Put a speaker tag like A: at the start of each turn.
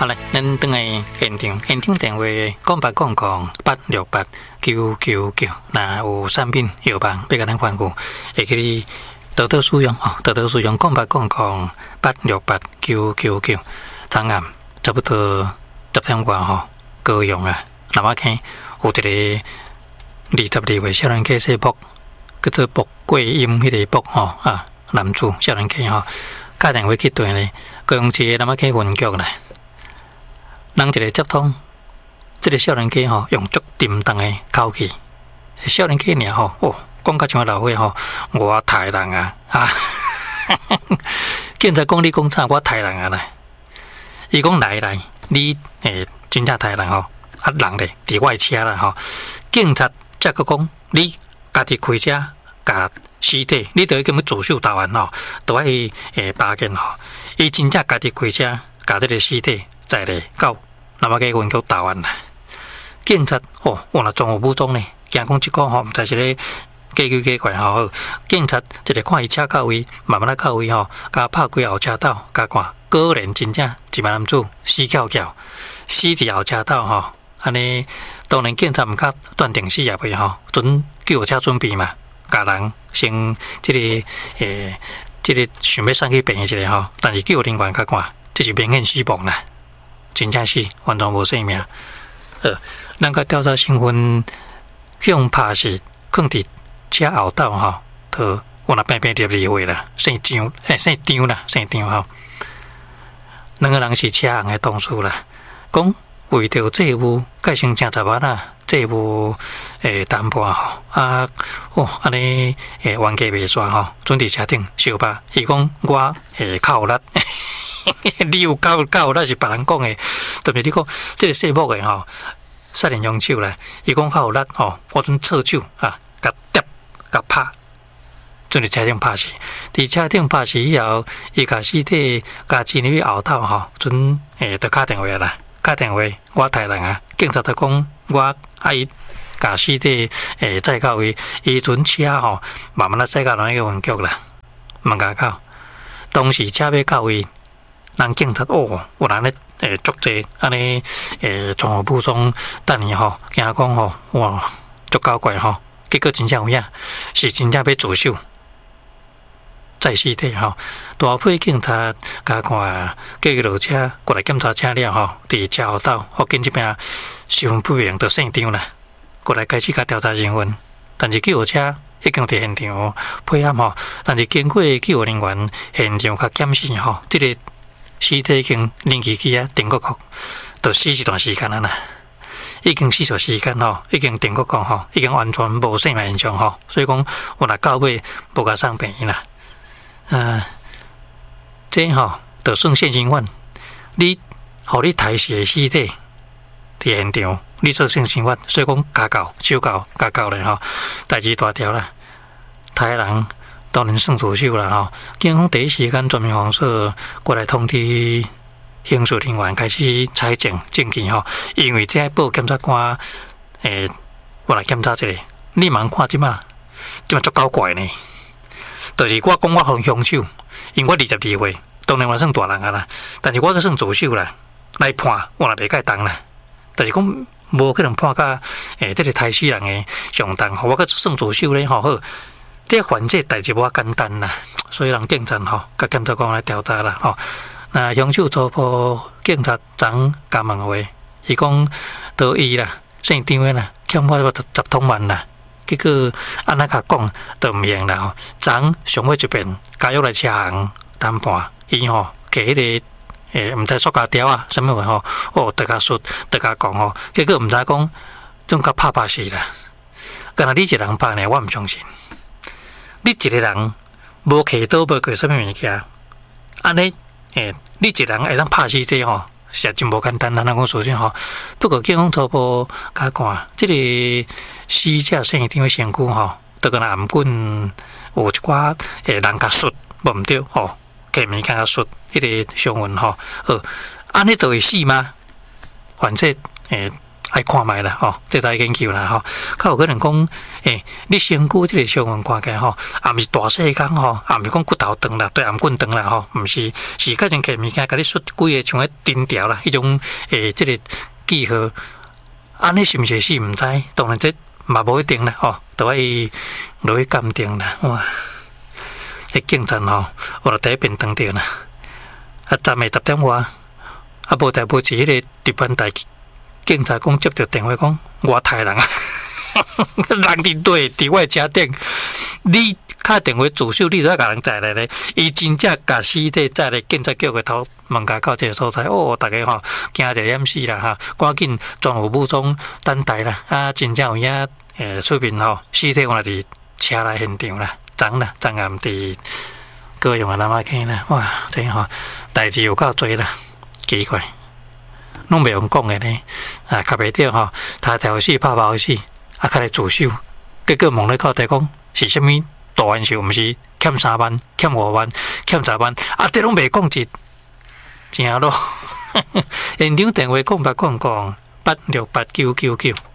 A: 好嘞，咱等下现场电话0800-868-999，那有产品药房要甲咱换购，会给你多多使用哦，多多使用0800-868-999，当然差不多10点外吼，够用啊。那么看有一个22岁少年家说卜，叫做卜桂英迄个卜吼啊，男主少年家吼，打电话去对呢，高雄市那么去分局啦。人一个接通，这个少年家吼用足沉重的口气，少年家尔吼哦，讲甲像老伙吼，我杀人啊啊！警察讲你讲啥？我杀人啊啦！伊讲来，你真正杀人吼，啊人咧伫我车啦吼，警察则个讲你家己开车，甲尸体，你着要叫么自首投案吼，着爱扒件吼，伊真正家己开车，甲这个尸体。在咧到那么个分局投案啦，警察哦，原来装有武装呢，惊讲即个吼，毋知是咧假鬼假怪吼。警察一个看伊车到位，慢慢到位吼，甲拍开后车道，甲看果然真正一名男子死翘翘，死伫后车道吼。安尼当然警察毋较断定死也袂吼，准救护车准备嘛，甲人先即个想要送去病院一下吼，但是救护人员甲看，这是明显死亡啦。真正是完全无性命。咱甲调查身份向拍是放伫车后道吼，都我那平12岁啦，姓张吼。两个人是车行的同事啦，讲为着债务改成正10万啦，债务谈判吼啊哦安尼冤家袂煞吼，准伫车顶相拍。伊讲我靠力。你有够那是别人讲的，特别你讲这个细目的吼，杀人凶手啦，伊讲较有力吼，我准侧手啊，甲跌甲拍，准伫车顶拍死。伫车顶拍死以后，伊甲尸体甲进入去后头吼，准就打电话啦，打电话我杀人啊，警察就讲我伊甲尸体载到位，伊准车吼慢慢载到那个分局啦，问甲到，当时车要到位。人警察哦，有人咧足济安尼从后补充，等伊吼，惊讲吼，哇，足够怪吼，结果真正有影，是真正要自首，载尸体吼，大批警察甲看，继落车过来检查车辆吼，伫车后道，福建这边十分不明，就现场啦，过来开始甲调查身份，但是救护车已经伫现场配合吼，但是经过救护人员现场甲检视吼，这个。尸体已经拎去啊，定国国，就死一段时间啦。已经死一段时间吼，已经定国国吼，已经完全无生命现象吼，所以讲我若到尾无甲送病院啦。这吼就算现行犯，你互你抬死的尸体伫现场，你做现行犯，所以讲加告、手告、加告咧吼，代志大条啦，杀人。当然算自首啦吼，警方第一时间专门方式过来通知刑事人员开始采证证据吼，因为这报检察官我来检查一下，你茫看即马足够怪呢。就是我讲我凶手，因为我22岁，当然我算大人啊啦，但是我阁算自首啦，来判我也袂甲当啦，但是讲无可能判甲这个杀死人的上当，我阁算自首咧吼好。这犯这代志无简单啦，所以人警察吼，甲检察官来调查啦吼。那凶手初步警察昨甲问话，伊讲倒伊啦，现场的啦，欠我10多万啦。结果安那甲讲，都毋用啦吼。昨上尾一遍，加入来车行谈判，伊吼摕迄个毋知塑胶条啊，什么话吼，哦，得甲说，得甲讲吼。结果毋知讲，总甲拍死啦。干那你一个人拍呢，我毋相信。你一个人无摕刀，无摕什么物件，安尼你一个人会当拍死这吼，实在真无简单。咱讲说真吼，不过警方初步甲看，这个死者现场的身躯吼，都跟颔棍有一寡人甲摔，无毋对吼，下面甲摔，迄个伤痕吼，安尼就会死吗？反正爱看卖啦吼，这在研究啦吼。较有可能讲，你身躯这个伤痕看起来吼，也毋是大细工吼，也毋是讲骨头长啦，对颔棍长啦吼，毋是，是较像摕物件甲你削几个像迄钉条啦，迄种这个记号，安尼是毋是死毋知，当然这嘛无一定啦吼，都爱落去鉴定啦，哇！迄警察吼，我著第一遍当着啦，站诶10点外，无代无志迄个值班台。警察讲接到电话讲，我杀人啊！人伫对，伫我车顶，你敲电话自首，你都要甲人载来咧。伊真正甲尸体载来警察局个头门口到这个所在，大家吼惊着淹死啦哈！赶紧全副武装等待啦！真正有影出面吼，尸体换伫车内现场啦，昨暗伫高雄南仔坑啦，哇！这吼代志有够多啦，奇怪。拢袂用讲诶呢，较袂着吼，他条死拍包死，较来自首，结果问咧到底讲是虾米大冤仇，毋是欠3万、欠5万、欠10万，这拢袂讲一，正咯。现场电话讲8889999。